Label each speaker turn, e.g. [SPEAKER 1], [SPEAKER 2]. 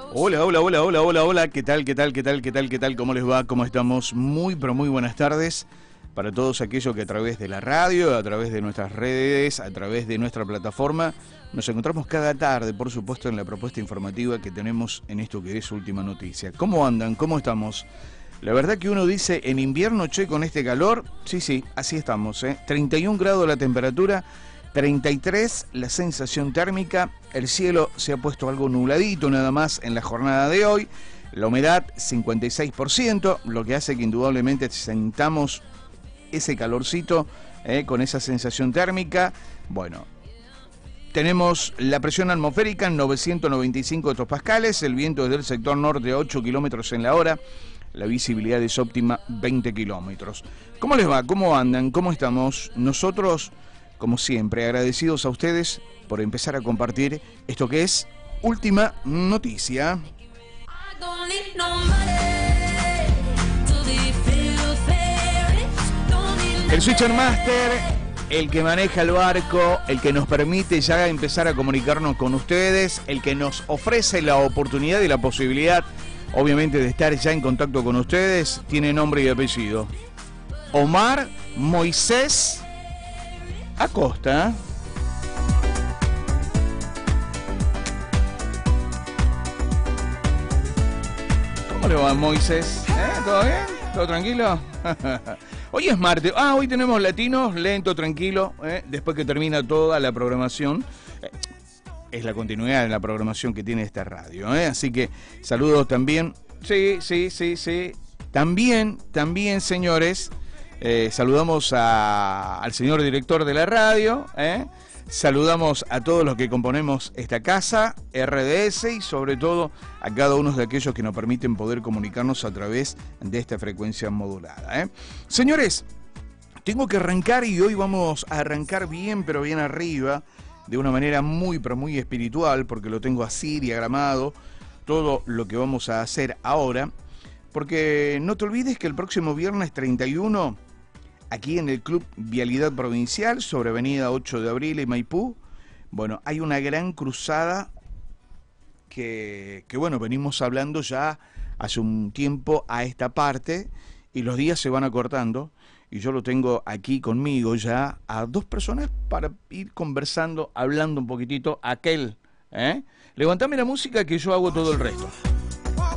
[SPEAKER 1] Hola, hola, hola, hola, hola, hola, ¿qué tal, qué tal, qué tal, qué tal, qué tal? ¿Cómo les va? ¿Cómo estamos? Muy, pero muy buenas tardes para todos aquellos que a través de la radio, a través de nuestras redes, a través de nuestra plataforma, nos encontramos cada tarde, por supuesto, en la propuesta informativa que tenemos en esto que es Última Noticia. ¿Cómo andan? ¿Cómo estamos? La verdad que uno dice, en invierno, che, con este calor, sí, así estamos, 31 grados la temperatura, 33 la sensación térmica, el cielo se ha puesto algo nubladito nada más en la jornada de hoy, la humedad 56%, lo que hace que indudablemente sentamos ese calorcito con esa sensación térmica. Bueno, tenemos la presión atmosférica en 995 hectopascales, el viento es del sector norte a 8 kilómetros en la hora, la visibilidad es óptima 20 kilómetros. ¿Cómo les va? ¿Cómo andan? ¿Cómo estamos? Nosotros, como siempre, agradecidos a ustedes por empezar a compartir esto que es Última Noticia. El Switcher Master, el que maneja el barco, el que nos permite ya empezar a comunicarnos con ustedes, el que nos ofrece la oportunidad y la posibilidad, obviamente, de estar ya en contacto con ustedes, tiene nombre y apellido. Omar Moisés Acosta. ¿Cómo le va, Moisés? ¿Todo bien? ¿Todo tranquilo? Hoy es martes. Hoy tenemos latinos, lento, tranquilo, después que termina toda la programación. Es la continuidad de la programación que tiene esta radio, así que saludos también. Sí. También, señores, saludamos al señor director de la radio, saludamos a todos los que componemos esta casa, RDS, y sobre todo a cada uno de aquellos que nos permiten poder comunicarnos a través de esta frecuencia modulada. Señores, tengo que arrancar y hoy vamos a arrancar bien, pero bien arriba, de una manera muy, pero muy espiritual, porque lo tengo así diagramado, todo lo que vamos a hacer ahora, porque no te olvides que el próximo viernes 31, aquí en el Club Vialidad Provincial, sobre Avenida 8 de Abril y Maipú, bueno, hay una gran cruzada que bueno, venimos hablando ya hace un tiempo a esta parte, y los días se van acortando, y yo lo tengo aquí conmigo ya a dos personas para ir conversando, hablando un poquitito, Levantame la música que yo hago todo el resto.